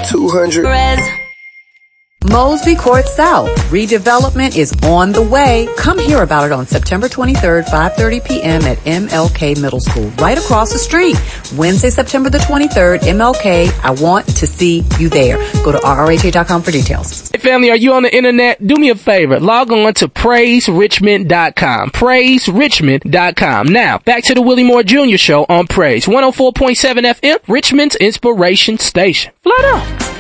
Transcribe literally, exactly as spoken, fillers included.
two hundred. Mosby Court South. Redevelopment is on the way. Come hear about it on September twenty-third, five thirty p.m. at M L K Middle School, right across the street. Wednesday, September the twenty-third, M L K. I want to see you there. Go to R R H A dot com for details. Hey family, are you on the internet? Do me a favor. Log on to praise richmond dot com. praise richmond dot com. Now, back to the Willie Moore Junior Show on Praise. one oh four point seven F M, Richmond's Inspiration Station. Flat out.